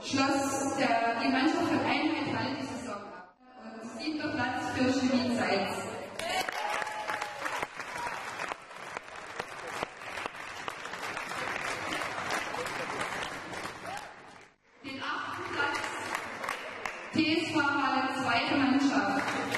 schloss die Mannschaft von Einheit Halle die Saison ab. Und 7. Platz für Chemie Zeitz. Den 8. Platz TSV Halle 2. Mannschaft.